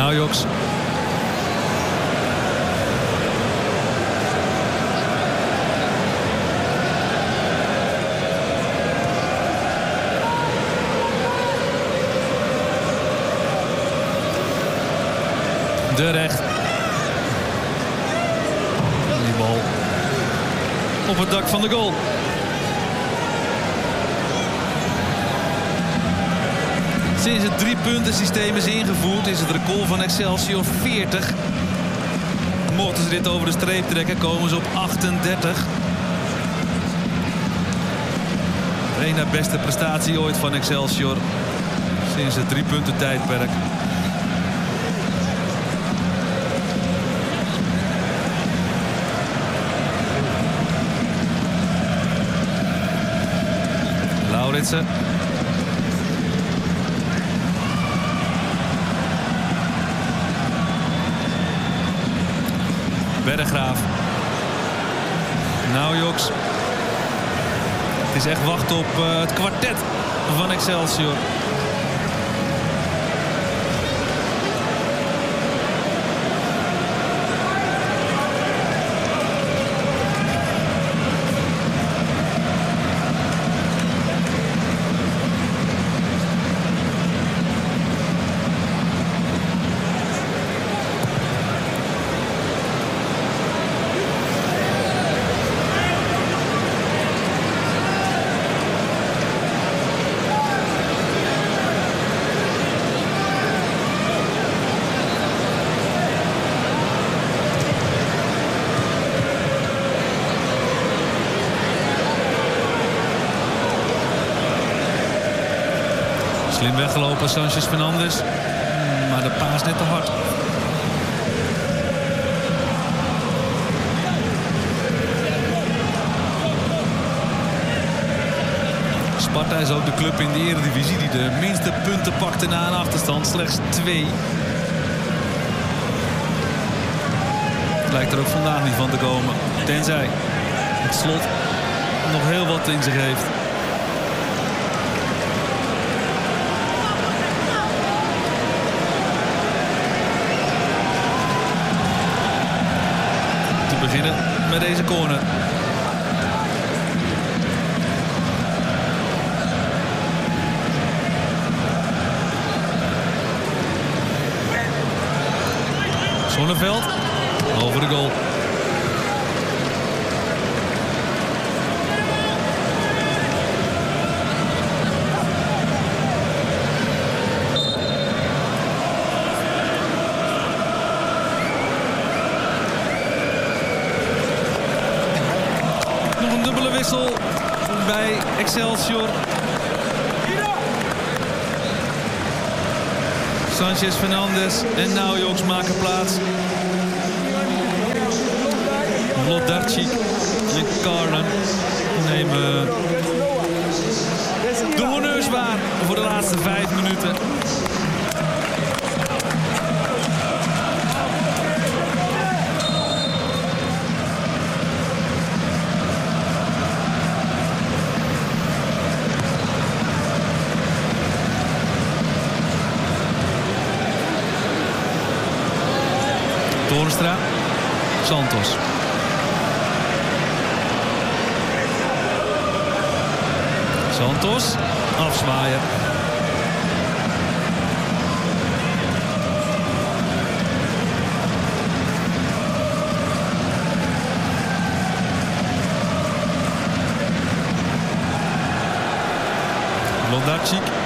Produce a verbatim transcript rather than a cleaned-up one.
Naujoks. De recht. Die bal op het dak van de goal. Sinds het drie-punten-systeem is ingevoerd is het record van Excelsior veertig. Mochten ze dit over de streep trekken, komen ze op achtendertig. De één na beste prestatie ooit van Excelsior sinds het drie-punten-tijdperk. Lauritsen. Berggraaf. Naujoks. Het is echt wachten op uh, het kwartet van Excelsior. Slim weggelopen, Sanchez Fernandes. Maar de paas net te hard. Sparta is ook de club in de Eredivisie die de minste punten pakte na een achterstand. Slechts twee. Het lijkt er ook vandaag niet van te komen. Tenzij het Slot nog heel wat in zich heeft. Beginnen met deze corner. Zonneveld over de goal. Wissel bij Excelsior. Sanchez Fernandes en Naujoks maken plaats. Vlodarčić en Karlen nemen de honneurs waar voor de laatste vijf minuten. Toornstra, Santos. Santos, afzwaaien. Vlodarčić.